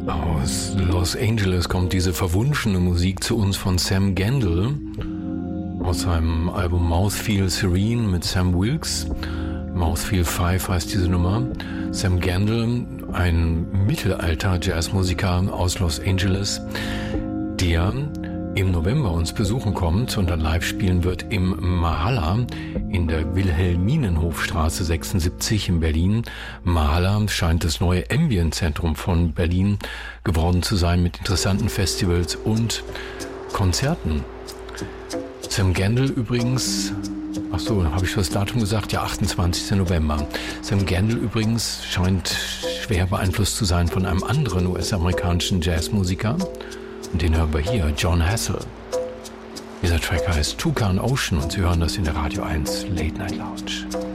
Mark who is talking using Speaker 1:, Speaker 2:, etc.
Speaker 1: Aus Los Angeles kommt diese verwunschene Musik zu uns von Sam Gendel aus seinem Album Mouthfeel Serene mit Sam Wilkes. Mouthfeel 5 heißt diese Nummer. Sam Gendel, ein Mittelalter-Jazzmusiker aus Los Angeles, der im November uns besuchen kommt und dann live spielen wird im Mahala in der Wilhelminenhofstraße 76 in Berlin. Mahala scheint das neue Ambient-Zentrum von Berlin geworden zu sein mit interessanten Festivals und Konzerten. Sam Gendel übrigens, ach so, habe ich das Datum gesagt? Ja, 28. November. Sam Gendel übrigens scheint schwer beeinflusst zu sein von einem anderen US-amerikanischen Jazzmusiker. Und den hören wir hier, John Hassell. Dieser Track heißt Toucan Ocean und Sie hören das in der Radio 1 Late Night Lounge.